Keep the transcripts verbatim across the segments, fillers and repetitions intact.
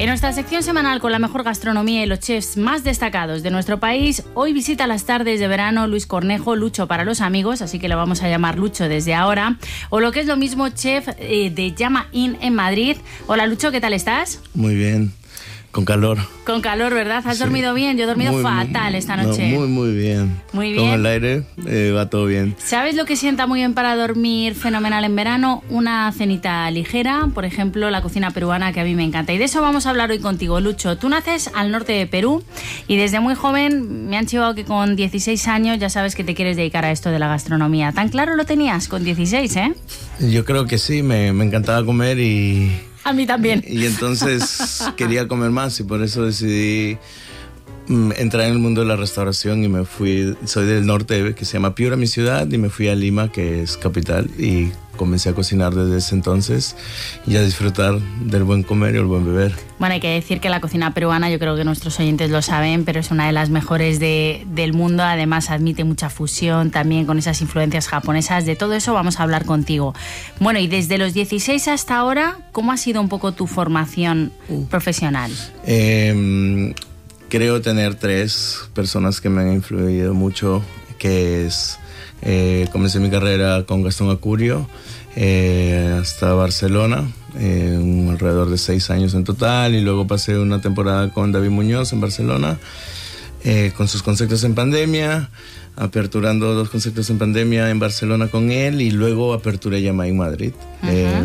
En nuestra sección semanal con la mejor gastronomía y los chefs más destacados de nuestro país, hoy visita las tardes de verano Luis Cornejo, Lucho para los amigos, así que le vamos a llamar Lucho desde ahora, o lo que es lo mismo, chef eh, de Llama Inn en Madrid. Hola Lucho, ¿qué tal estás? Muy bien, con calor. Con calor, ¿verdad? ¿Has Sí. dormido bien? Yo he dormido Muy, fatal muy, esta noche. No, muy, muy bien. Muy bien. Con el aire eh, va todo bien. ¿Sabes lo que sienta muy bien para dormir fenomenal en verano? Una cenita ligera, por ejemplo, la cocina peruana, que a mí me encanta. Y de eso vamos a hablar hoy contigo, Lucho. Tú naces al norte de Perú y desde muy joven me han chivado que con dieciséis años ya sabes que te quieres dedicar a esto de la gastronomía. ¿Tan claro lo tenías con dieciséis, eh? Yo creo que sí, me, me encantaba comer y... A mí también. Y entonces quería comer más y por eso decidí mm, entrar en el mundo de la restauración y me fui, soy del norte, que se llama Piura, mi ciudad, y me fui a Lima, que es capital, y comencé a cocinar desde ese entonces y a disfrutar del buen comer y el buen beber. Bueno, hay que decir que la cocina peruana, yo creo que nuestros oyentes lo saben, pero es una de las mejores de, del mundo. Además, admite mucha fusión también con esas influencias japonesas. De todo eso vamos a hablar contigo. Bueno, y desde los dieciséis hasta ahora, ¿cómo ha sido un poco tu formación uh. profesional? Eh, creo tener tres personas que me han influido mucho, que es... Eh, comencé mi carrera con Gastón Acurio eh, hasta Barcelona, eh, un, alrededor de seis años en total, y luego pasé una temporada con David Muñoz en Barcelona, eh, con sus conceptos en pandemia, aperturando dos conceptos en pandemia en Barcelona con él, y luego aperturé Llama Inn Madrid. Uh-huh. eh,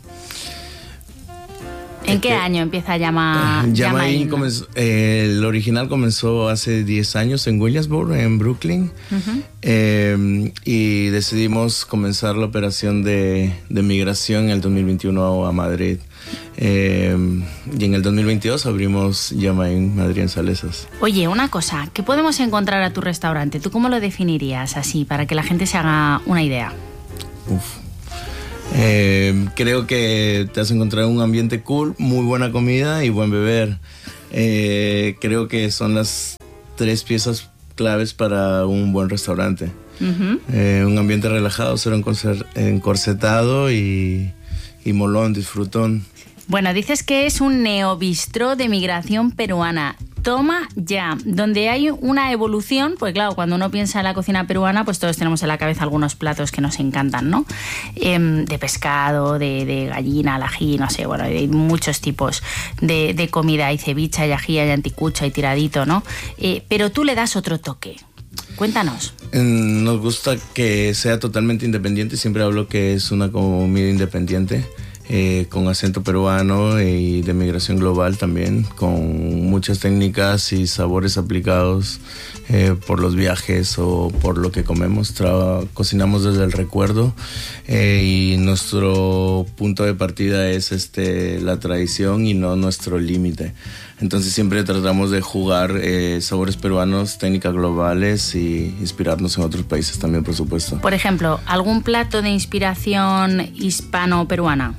¿En qué que, año empieza Llama Inn? Llama Inn comenzó, eh, el original comenzó hace diez años en Williamsburg, en Brooklyn. Uh-huh. eh, y decidimos comenzar la operación de, de migración en el dos mil veintiuno a Madrid. Eh, y en el dos mil veintidós abrimos Llama Inn Madrid en Salesas. Oye, una cosa, ¿qué podemos encontrar a tu restaurante? ¿Tú cómo lo definirías así, para que la gente se haga una idea? Uf. Eh, creo que te has encontrado un ambiente cool, muy buena comida y buen beber. Eh, creo que son las tres piezas claves para un buen restaurante. Uh-huh. Eh, un ambiente relajado, cero encorsetado y, y molón, disfrutón. Bueno, dices que es un neobistró de migración peruana. Toma ya, donde hay una evolución, pues claro, cuando uno piensa en la cocina peruana, pues todos tenemos en la cabeza algunos platos que nos encantan, ¿no? Eh, de pescado, de, de gallina, al ají, no sé, bueno, hay muchos tipos de, de comida, hay ceviche, hay ají, hay anticucho, hay tiradito, ¿no? Eh, pero tú le das otro toque. Cuéntanos. Nos gusta que sea totalmente independiente, siempre hablo que es una comida independiente. Eh, con acento peruano y de migración global también, con muchas técnicas y sabores aplicados eh, por los viajes o por lo que comemos. Tra- cocinamos desde el recuerdo eh, y nuestro punto de partida es este, la tradición y no nuestro límite. Entonces siempre tratamos de jugar eh, sabores peruanos, técnicas globales y inspirarnos en otros países también, por supuesto. Por ejemplo, ¿algún plato de inspiración hispano-peruana?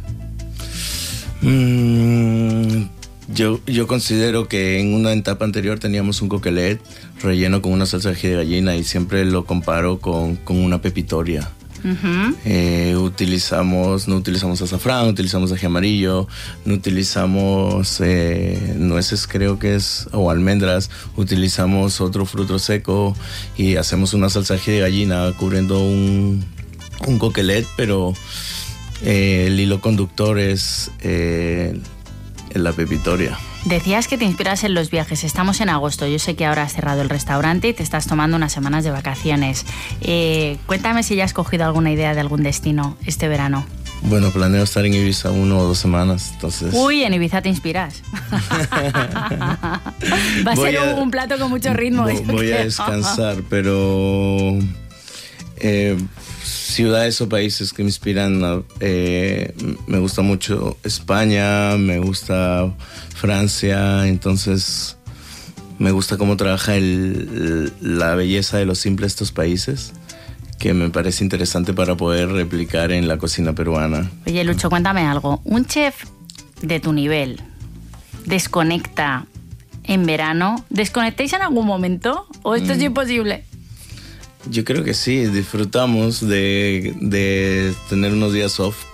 Mm, yo, yo considero que en una etapa anterior teníamos un coquelet relleno con una salsa de ají de gallina y siempre lo comparo con, con una pepitoria. Uh-huh. Eh, utilizamos, no utilizamos azafrán, utilizamos ají amarillo, no utilizamos eh, nueces, creo que es, o almendras, utilizamos otro fruto seco y hacemos una salsa de ají de gallina cubriendo un, un coquelet, pero eh, el hilo conductor es eh, la pepitoria. Decías que te inspiras en los viajes. Estamos en agosto. Yo sé que ahora has cerrado el restaurante y te estás tomando unas semanas de vacaciones. Eh, cuéntame si ya has cogido alguna idea de algún destino este verano. Bueno, planeo estar en Ibiza uno o dos semanas, entonces... Uy, en Ibiza te inspiras. Va a voy ser a, un plato con mucho ritmo. Voy, voy a descansar, pero... Eh, ciudades o países que me inspiran, eh, me gusta mucho España, me gusta Francia, entonces me gusta cómo trabaja el, la belleza de lo simple de estos países, que me parece interesante para poder replicar en la cocina peruana. Oye, Lucho, cuéntame algo. ¿Un chef de tu nivel desconecta en verano? ¿Desconectáis en algún momento? ¿O esto mm. es imposible? Yo creo que sí, disfrutamos de, de tener unos días off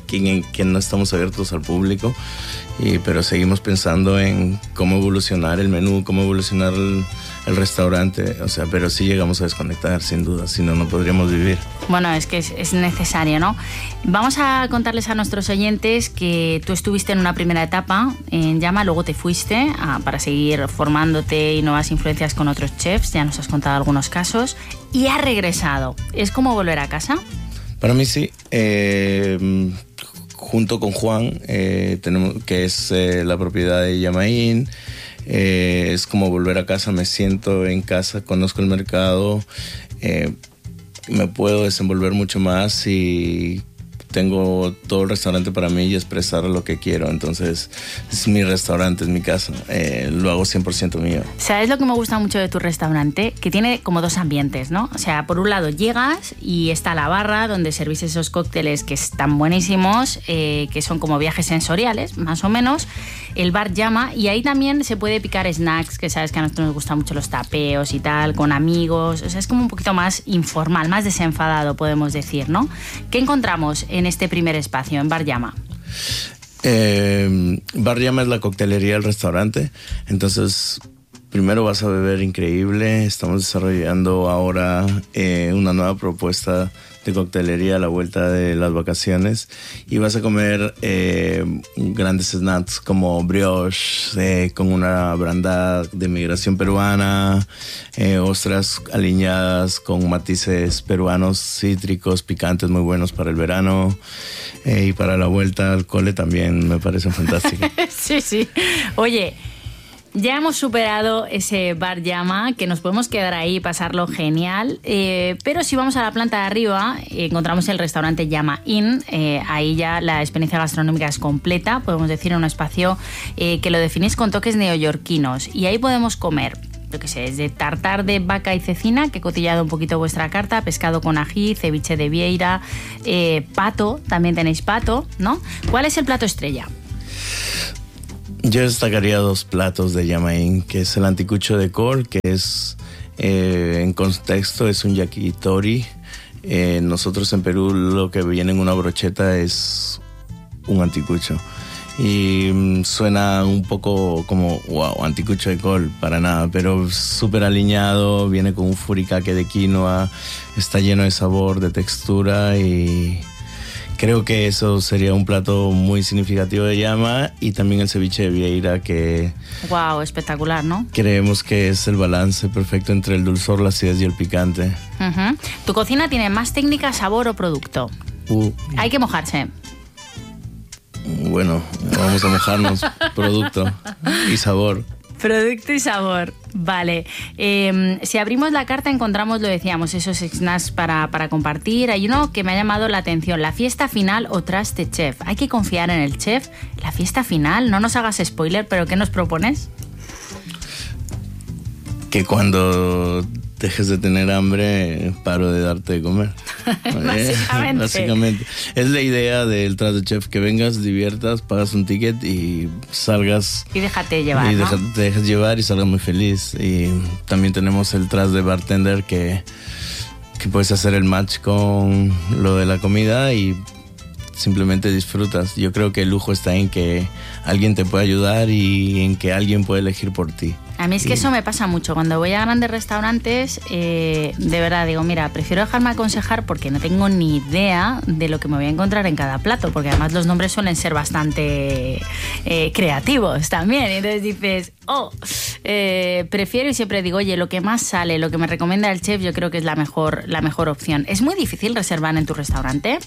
que, que no estamos abiertos al público, y, pero seguimos pensando en cómo evolucionar el menú, cómo evolucionar el, el restaurante, o sea, pero sí llegamos a desconectar, sin duda, si no, no podríamos vivir. Bueno, es que es, es necesario, ¿no? Vamos a contarles a nuestros oyentes que tú estuviste en una primera etapa en Llama, luego te fuiste a, para seguir formándote y nuevas influencias con otros chefs, ya nos has contado algunos casos, y has regresado. ¿Es como volver a casa? Para mí sí. Eh, junto con Juan, eh, tenemos, que es eh, la propiedad de Llama Inn, eh, es como volver a casa, me siento en casa, conozco el mercado, eh, me puedo desenvolver mucho más y tengo todo el restaurante para mí y expresar lo que quiero. Entonces es mi restaurante, es mi casa, eh, lo hago cien por ciento mío. ¿Sabes lo que me gusta mucho de tu restaurante? Que tiene como dos ambientes, ¿no? O sea, por un lado llegas y está la barra donde servís esos cócteles que están buenísimos, eh, que son como viajes sensoriales, más o menos. El bar Llama, y ahí también se puede picar snacks, que sabes que a nosotros nos gustan mucho los tapeos y tal, con amigos. O sea, es como un poquito más informal, más desenfadado, podemos decir, ¿no? ¿Qué encontramos en este primer espacio, en Bar Llama? Eh, Bar Llama es la coctelería del restaurante. Entonces, primero vas a beber increíble. Estamos desarrollando ahora eh, una nueva propuesta de coctelería a la vuelta de las vacaciones, y vas a comer eh, grandes snacks como brioche eh, con una brandada de migración peruana, eh, ostras aliñadas con matices peruanos cítricos, picantes, muy buenos para el verano, eh, y para la vuelta al cole también me parecen fantásticos. Sí, sí. Oye, ya hemos superado ese Bar Llama, que nos podemos quedar ahí y pasarlo genial, eh, pero si vamos a la planta de arriba encontramos el restaurante Llama Inn. Eh, ahí ya la experiencia gastronómica es completa, podemos decir, en un espacio eh, que lo definís con toques neoyorquinos, y ahí podemos comer, yo qué sé, desde tartar de vaca y cecina, que he cotillado un poquito vuestra carta, pescado con ají, ceviche de vieira, eh, pato, también tenéis pato, ¿no? ¿Cuál es el plato estrella? Yo destacaría dos platos de Llama Inn, que es el anticucho de col, que es, eh, en contexto, es un yakitori. Eh, nosotros en Perú lo que viene en una brocheta es un anticucho. Y mm, suena un poco como, wow, anticucho de col, para nada, pero súper aliñado, viene con un furikake de quinoa, está lleno de sabor, de textura, y creo que eso sería un plato muy significativo de Llama, y también el ceviche de vieira, que wow, espectacular, ¿no? Creemos que es el balance perfecto entre el dulzor, la acidez y el picante. Uh-huh. ¿Tu cocina tiene más técnica, sabor o producto? Uh, Hay que mojarse. Bueno, vamos a mojarnos. Producto y sabor. Producto y sabor, vale. Eh, si abrimos la carta encontramos, lo decíamos, esos snacks para, para compartir. Hay uno que me ha llamado la atención, la fiesta final o Trust the Chef. Hay que confiar en el chef. La fiesta final, no nos hagas spoiler, pero ¿qué nos propones? Que cuando dejes de tener hambre, paro de darte de comer. Básicamente. Básicamente. Es la idea del Trust the Chef, que vengas, diviertas, pagas un ticket y salgas. Y déjate llevar, Y ¿no? deja, te dejas llevar y salgas muy feliz. Y también tenemos el Trust de Bartender, que, que puedes hacer el match con lo de la comida y simplemente disfrutas. Yo creo que el lujo está en que alguien te puede ayudar y en que alguien puede elegir por ti. A mí es que eso me pasa mucho. Cuando voy a grandes restaurantes, eh, de verdad digo, mira, prefiero dejarme aconsejar porque no tengo ni idea de lo que me voy a encontrar en cada plato, porque además los nombres suelen ser bastante eh, creativos también. Y entonces dices, oh, eh, prefiero, y siempre digo, oye, lo que más sale, lo que me recomienda el chef, yo creo que es la mejor, la mejor opción. ¿Es muy difícil reservar en tu restaurante?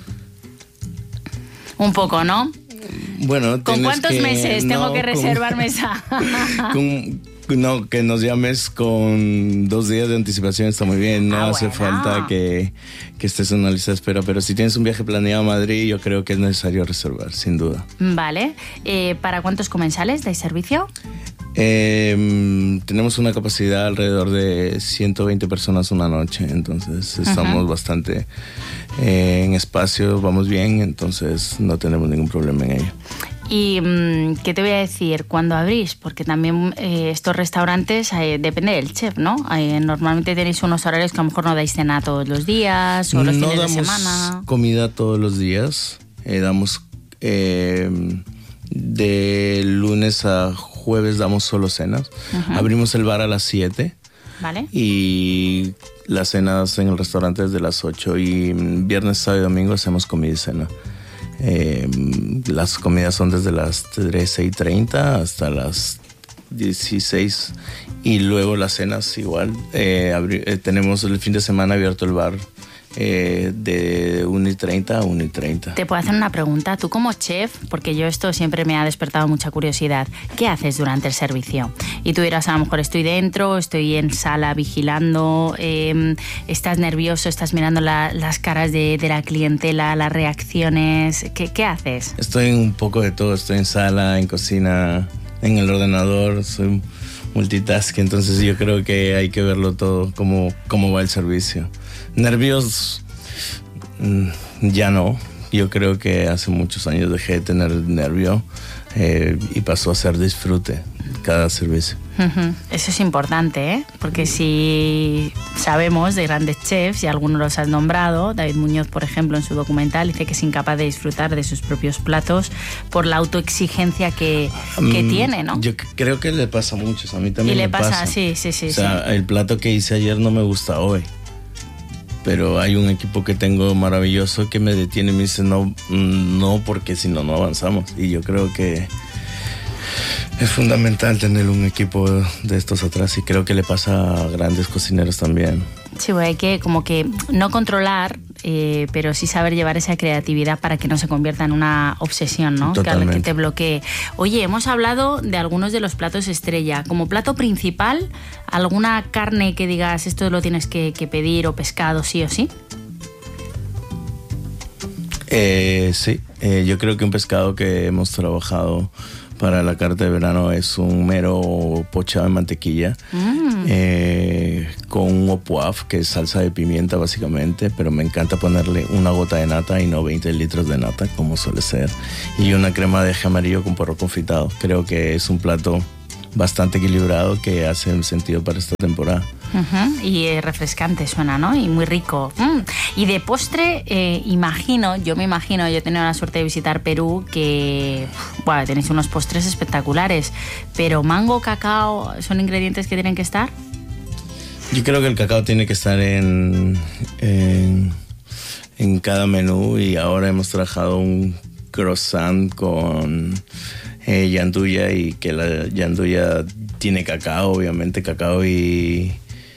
Un poco, ¿no? Bueno, ¿Con cuántos que, meses tengo no, que reservar con, mesa? con, no, que nos llames con dos días de anticipación está muy bien. No ah, hace bueno. falta que, que estés en una lista de espera. Pero si tienes un viaje planeado a Madrid, yo creo que es necesario reservar, sin duda. Vale. Eh, ¿Para cuántos comensales dais servicio? Eh, tenemos una capacidad alrededor de ciento veinte personas una noche. Entonces estamos uh-huh. bastante eh, en espacio, vamos bien. Entonces no tenemos ningún problema en ello. Y, ¿qué te voy a decir? ¿Cuándo abrís? Porque también eh, estos restaurantes, eh, depende del chef, ¿no? Eh, normalmente tenéis unos horarios que a lo mejor no dais cena todos los días o los no fines de damos semana. Comida todos los días. Eh, damos eh, de lunes a jueves damos solo cenas. Uh-huh. Abrimos el bar a las siete. Vale. Y las cenas en el restaurante desde las ocho. Y viernes, sábado y domingo hacemos comida y cena. Eh, las comidas son desde las trece y treinta hasta las dieciséis. Y luego las cenas igual. Eh, abri- eh, tenemos el fin de semana abierto el bar. Eh, de una y treinta a una y treinta. Te puedo hacer una pregunta. Tú como chef, porque yo esto siempre me ha despertado mucha curiosidad, ¿qué haces durante el servicio? Y tú dirás, a lo mejor estoy dentro, estoy en sala vigilando, eh, estás nervioso, estás mirando la, las caras de, de la clientela, las reacciones. ¿Qué, qué haces? Estoy en un poco de todo. Estoy en sala, en cocina, en el ordenador. Soy multitask, entonces yo creo que hay que verlo todo, cómo, cómo va el servicio. Nervios, ya no. Yo creo que hace muchos años dejé de tener nervio eh, y pasó a ser disfrute cada servicio. Uh-huh. Eso es importante, ¿eh? Porque si sabemos de grandes chefs, y algunos los has nombrado, David Muñoz, por ejemplo, en su documental, dice que es incapaz de disfrutar de sus propios platos por la autoexigencia que, que um, tiene, ¿no? Yo creo que le pasa a muchos, a mí también y le me pasa. pasa. Sí, sí, sí. O sea, sí. El plato que hice ayer no me gusta hoy. Pero hay un equipo que tengo maravilloso que me detiene y me dice no, no, porque si no, no avanzamos. Y yo creo que es fundamental tener un equipo de estos atrás y creo que le pasa a grandes cocineros también. Sí, pues hay que como que no controlar, eh, pero sí saber llevar esa creatividad para que no se convierta en una obsesión, ¿no? Totalmente. Que, que te bloquee. Oye, hemos hablado de algunos de los platos estrella. Como plato principal, ¿alguna carne que digas esto lo tienes que, que pedir o pescado sí o sí? Eh, sí, eh, yo creo que un pescado que hemos trabajado para la carta de verano es un mero pochado en mantequilla mm. eh, con un opuaf, que es salsa de pimienta básicamente, pero me encanta ponerle una gota de nata y no veinte litros de nata como suele ser, y una crema de eje amarillo con porro confitado. Creo que es un plato bastante equilibrado que hace sentido para esta temporada. Uh-huh. Y eh, refrescante suena, ¿no? Y muy rico. Mm. Y de postre, eh, imagino, yo me imagino, yo he tenido la suerte de visitar Perú, que bueno, tenéis unos postres espectaculares, pero mango, cacao, ¿son ingredientes que tienen que estar? Yo creo que el cacao tiene que estar en, en, en cada menú, y ahora hemos trabajado un croissant con eh, yanduya, y que la yanduya tiene cacao, obviamente cacao y,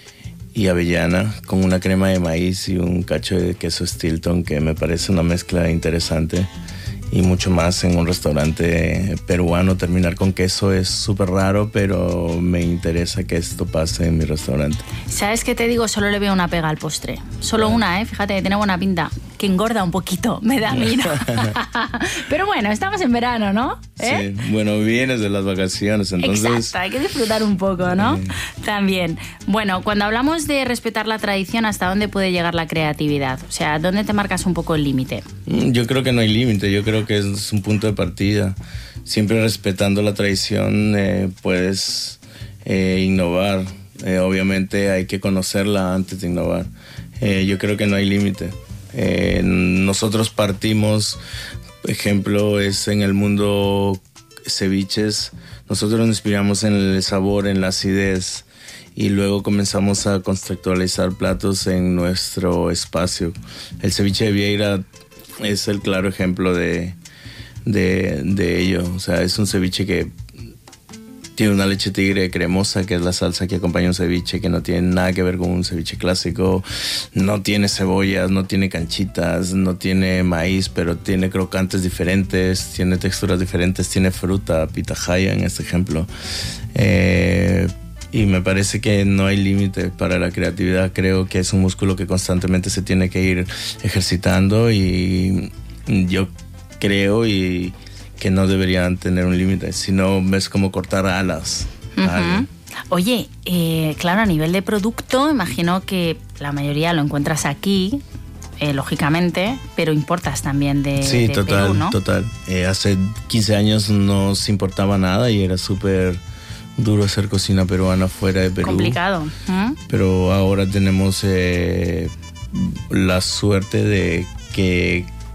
y avellana, con una crema de maíz y un cacho de queso Stilton, que me parece una mezcla interesante. Y mucho más en un restaurante peruano. Terminar con queso es súper raro, pero me interesa que esto pase en mi restaurante. ¿Sabes qué te digo? Solo le veo una pega al postre. Solo una, ¿eh? Fíjate, tiene buena pinta. Que engorda un poquito, me da a mí, ¿no? Pero bueno, estamos en verano, ¿no? ¿Eh? Sí, bueno, vienes de las vacaciones, entonces... Exacto, hay que disfrutar un poco, ¿no? Sí. También. Bueno, cuando hablamos de respetar la tradición, ¿hasta dónde puede llegar la creatividad? O sea, ¿dónde te marcas un poco el límite? Yo creo que no hay límite, yo creo que es un punto de partida. Siempre respetando la tradición eh, puedes eh, innovar. Eh, obviamente hay que conocerla antes de innovar. Eh, yo creo que no hay límite. Eh, nosotros partimos, por ejemplo, es en el mundo ceviches. Nosotros nos inspiramos en el sabor, en la acidez, y luego comenzamos a conceptualizar platos en nuestro espacio. El ceviche de Vieira es el claro ejemplo de, de, de ello. O sea, es un ceviche que tiene una leche tigre cremosa, que es la salsa que acompaña un ceviche, que no tiene nada que ver con un ceviche clásico. No tiene cebollas, no tiene canchitas, no tiene maíz, pero tiene crocantes diferentes, tiene texturas diferentes, tiene fruta, pitahaya en este ejemplo. Eh, y me parece que no hay límite para la creatividad. Creo que es un músculo que constantemente se tiene que ir ejercitando, y yo creo y que no deberían tener un límite, sino es como cortar alas. Uh-huh. Oye, eh, claro, a nivel de producto, imagino que la mayoría lo encuentras aquí, eh, lógicamente, pero importas también de, sí, de total, Perú, ¿no? total. Eh, hace quince años no se importaba nada y era súper duro hacer cocina peruana fuera de Perú. Complicado. ¿Mm? Pero ahora tenemos eh, la suerte de que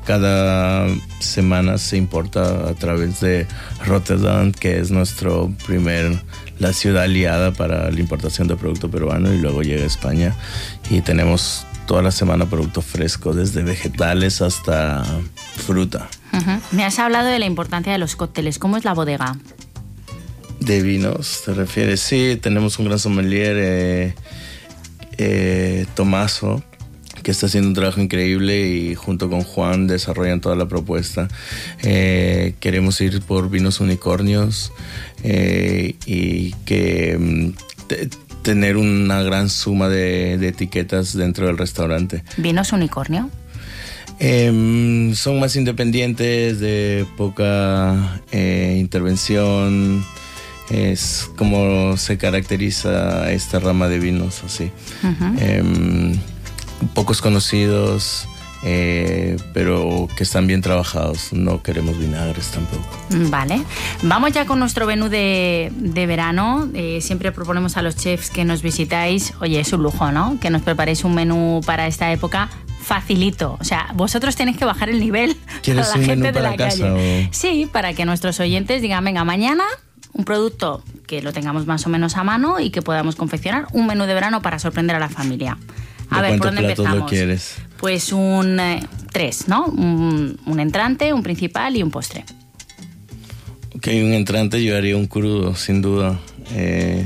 cada semana se importa a través de Rotterdam, que es nuestro primer, la ciudad aliada para la importación de producto peruano, y luego llega a España y tenemos toda la semana productos frescos, desde vegetales hasta fruta. Uh-huh. Me has hablado de la importancia de los cócteles. ¿Cómo es la bodega? ¿De vinos te refieres? Sí, tenemos un gran sommelier, eh, eh, Tomaso, que está haciendo un trabajo increíble, y junto con Juan desarrollan toda la propuesta. Eh, queremos ir por vinos unicornios eh, y que te, tener una gran suma de, de etiquetas dentro del restaurante. ¿Vinos unicornio? Eh, son más independientes, de poca eh, intervención. Es como se caracteriza esta rama de vinos, así. Uh-huh. Eh, pocos conocidos, eh, pero que están bien trabajados. No queremos vinagres tampoco. Vale. Vamos ya con nuestro menú de, de verano. Eh, siempre proponemos a los chefs que nos visitáis, oye, es un lujo, ¿no?, que nos preparéis un menú para esta época facilito. O sea, vosotros tenéis que bajar el nivel ¿Quieres a la un gente menú de para la casa, calle. o? Sí, para que nuestros oyentes digan, venga, mañana un producto que lo tengamos más o menos a mano y que podamos confeccionar un menú de verano para sorprender a la familia. A ver, ¿por dónde empezamos? Lo quieres? Pues un eh, tres, ¿no? Un, un entrante, un principal y un postre. Ok, un entrante yo haría un crudo, sin duda. Eh,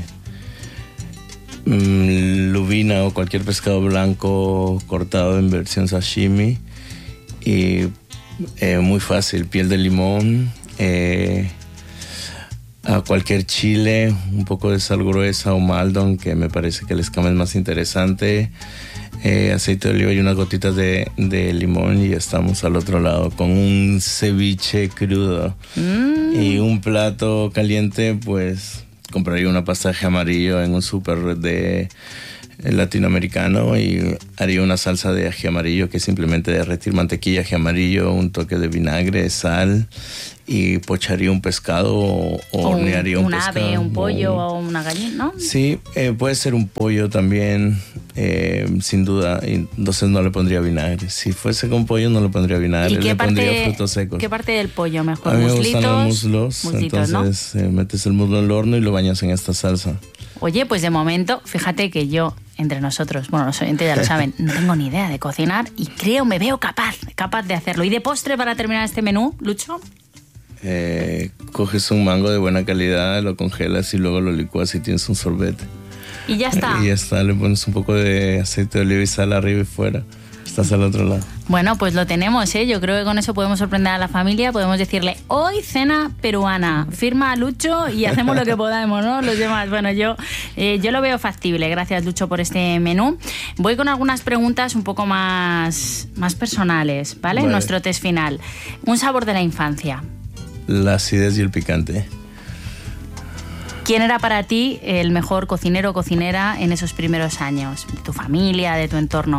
mm, lubina o cualquier pescado blanco cortado en versión sashimi. Y eh, muy fácil, piel de limón, eh, a cualquier chile, un poco de sal gruesa o maldon, que me parece que el escama es más interesante, eh, aceite de oliva y unas gotitas de, de limón, y ya estamos al otro lado con un ceviche crudo. Mm. Y un plato caliente, pues compraría una pasta de ají amarillo en un súper de latinoamericano y haría una salsa de ají amarillo, que es simplemente derretir mantequilla, ají amarillo, un toque de vinagre, sal, y pocharía un pescado o, o hornearía un, un pescado. Un ave, un pollo o, o una gallina, ¿no? Sí, eh, puede ser un pollo también, eh, sin duda, y entonces no le pondría vinagre. Si fuese con pollo no le pondría vinagre, ¿Y qué le parte, pondría frutos secos. ¿Qué parte del pollo mejor? A mí me ¿Muslitos? gustan los muslos, muslitos, entonces ¿no? eh, metes el muslo al horno y lo bañas en esta salsa. Oye, pues de momento, fíjate que yo, entre nosotros, bueno, los oyentes ya lo saben, no tengo ni idea de cocinar y creo, me veo capaz, capaz de hacerlo. ¿Y de postre para terminar este menú, Lucho? Eh, coges un mango de buena calidad, lo congelas y luego lo licuas y tienes un sorbete. Y ya está. Y ya está, le pones un poco de aceite de oliva y sal arriba y fuera. Estás al otro lado. Bueno, pues lo tenemos, ¿eh? Yo creo que con eso podemos sorprender a la familia. Podemos decirle, hoy cena peruana. Firma a Lucho y hacemos lo que podamos, ¿no? Los demás. Bueno, yo, eh, yo lo veo factible. Gracias, Lucho, por este menú. Voy con algunas preguntas un poco más, más personales, ¿vale? Vale. Nuestro test final. Un sabor de la infancia. La acidez y el picante. ¿Quién era para ti el mejor cocinero o cocinera en esos primeros años? ¿De tu familia, de tu entorno?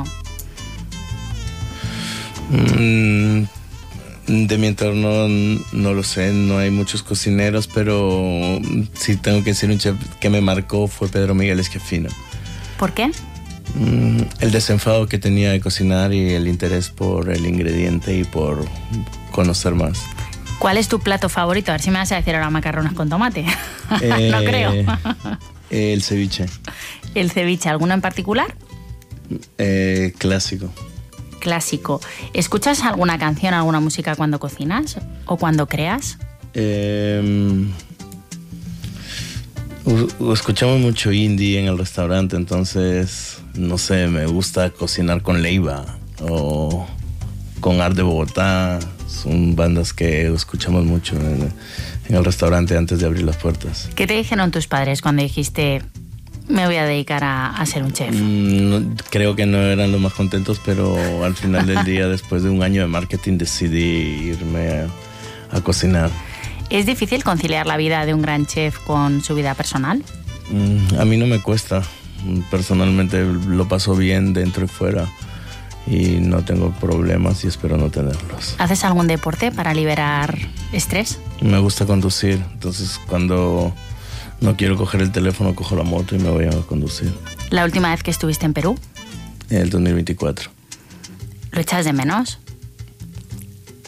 Mm, de mi entorno no lo sé, no hay muchos cocineros, pero sí tengo que decir un chef que me marcó fue Pedro Miguel Esquiafino. ¿Por qué? Mm, el desenfado que tenía de cocinar y el interés por el ingrediente y por conocer más. ¿Cuál es tu plato favorito? A ver si me vas a decir ahora macarrones con tomate. Eh, no creo. El ceviche. ¿El ceviche? ¿Alguno en particular? Eh, clásico. Clásico. ¿Escuchas alguna canción, alguna música cuando cocinas o cuando creas? Eh, escuchamos mucho indie en el restaurante, entonces, no sé, me gusta cocinar con Leiva o con Art de Bogotá. Son bandas que escuchamos mucho en, en el restaurante antes de abrir las puertas. ¿Qué te dijeron tus padres cuando dijiste, me voy a dedicar a, a ser un chef? Mm, no, creo que no eran los más contentos, pero al final del día, después de un año de marketing, decidí irme a, a cocinar. ¿Es difícil conciliar la vida de un gran chef con su vida personal? Mm, a mí no me cuesta. Personalmente lo paso bien dentro y fuera. Y no tengo problemas y espero no tenerlos. ¿Haces algún deporte para liberar estrés? Me gusta conducir, entonces cuando no quiero coger el teléfono, cojo la moto y me voy a conducir. ¿La última vez que estuviste en Perú? En el dos mil veinticuatro. ¿Lo echas de menos?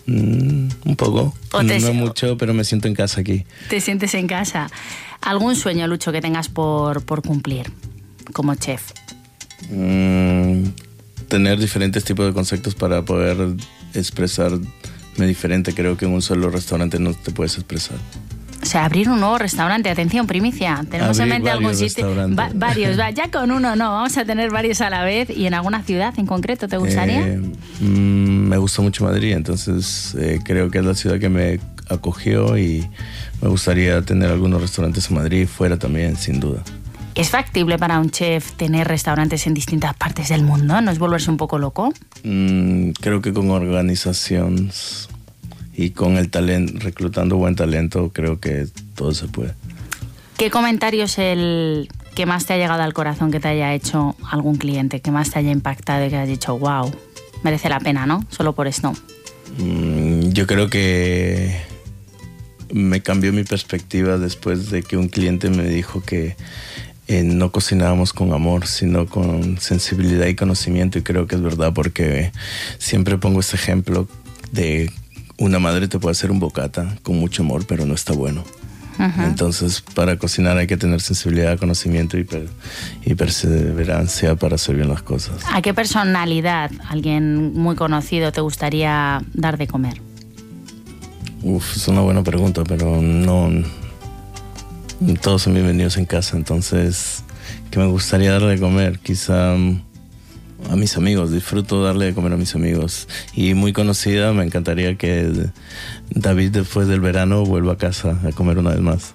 Mm, un poco, ¿O te no si- mucho, pero me siento en casa aquí. ¿Te sientes en casa? ¿Algún sueño, Lucho, que tengas por, por cumplir como chef? Mm, tener diferentes tipos de conceptos para poder expresarme diferente. Creo que en un solo restaurante no te puedes expresar. O sea, abrir un nuevo restaurante. Atención, primicia. Tenemos Abrir en mente algún varios sitio. restaurantes. Va- varios, va. Ya con uno no. Vamos a tener varios a la vez. ¿Y en alguna ciudad en concreto te gustaría? Eh, mm, me gusta mucho Madrid, entonces eh, creo que es la ciudad que me acogió y me gustaría tener algunos restaurantes en Madrid, fuera también, sin duda. ¿Es factible para un chef tener restaurantes en distintas partes del mundo? ¿No es volverse un poco loco? Mm, creo que con organización y con el talento, reclutando buen talento, creo que todo se puede. ¿Qué comentario es el que más te ha llegado al corazón que te haya hecho algún cliente? Que más te haya impactado y que hayas dicho, wow, merece la pena, ¿no? Solo por esto. Mm, yo creo que me cambió mi perspectiva después de que un cliente me dijo que eh, no cocinábamos con amor, sino con sensibilidad y conocimiento, y creo que es verdad, porque siempre pongo este ejemplo de una madre te puede hacer un bocata con mucho amor, pero no está bueno. Uh-huh. Entonces, para cocinar hay que tener sensibilidad, conocimiento y, per- y perseverancia para hacer bien las cosas. ¿A qué personalidad, alguien muy conocido, te gustaría dar de comer? Uf, es una buena pregunta, pero no... Todos son bienvenidos en casa, entonces, ¿qué me gustaría darle de comer? Quizá a mis amigos, disfruto darle de comer a mis amigos. Y muy conocida, me encantaría que David después del verano vuelva a casa a comer una vez más.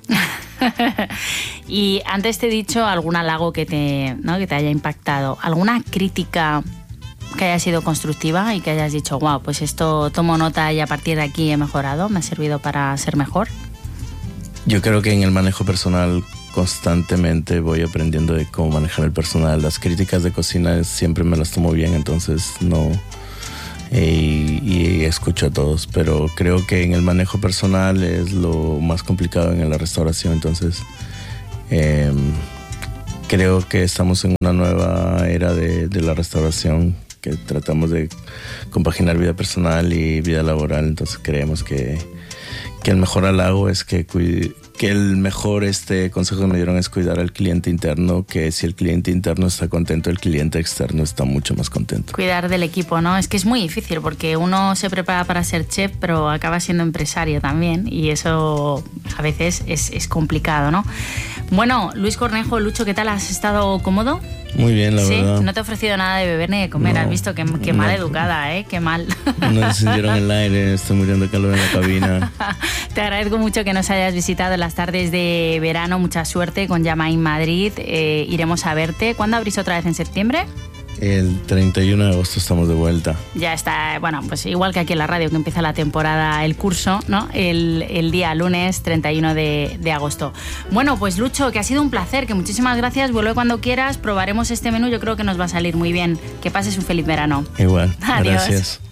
Y antes te he dicho algún halago que te, ¿no? que te haya impactado, alguna crítica que haya sido constructiva y que hayas dicho, wow, pues esto tomo nota y a partir de aquí he mejorado, me ha servido para ser mejor. Yo creo que en el manejo personal constantemente voy aprendiendo de cómo manejar el personal. Las críticas de cocina siempre me las tomo bien, entonces no... Y, y escucho a todos, pero creo que en el manejo personal es lo más complicado en la restauración, entonces eh, creo que estamos en una nueva era de, de la restauración, que tratamos de compaginar vida personal y vida laboral, entonces creemos que, que el mejor halago es que, cuide, que el mejor este consejo que me dieron es cuidar al cliente interno, que si el cliente interno está contento, el cliente externo está mucho más contento. Cuidar del equipo, ¿no? Es que es muy difícil porque uno se prepara para ser chef, pero acaba siendo empresario también y eso a veces es, es complicado, ¿no? Bueno, Luis Cornejo, Lucho, ¿qué tal? ¿Has estado cómodo? Muy bien, la ¿Sí? verdad. No te he ofrecido nada de beber ni de comer, No, has visto qué, qué no. mal educada, ¿eh? Qué mal. No encendieron el aire, estoy muriendo de calor en la cabina. Te agradezco mucho que nos hayas visitado en las tardes de verano, mucha suerte con Yamain Madrid, eh, iremos a verte. ¿Cuándo abrís otra vez en septiembre? El treinta y uno de agosto estamos de vuelta. Ya está, bueno, pues igual que aquí en la radio que empieza la temporada, el curso, ¿no? El, el día lunes treinta y uno de, de agosto. Bueno, pues Lucho, que ha sido un placer, que muchísimas gracias, vuelve cuando quieras, probaremos este menú, yo creo que nos va a salir muy bien. Que pases un feliz verano. Igual, Adiós. gracias.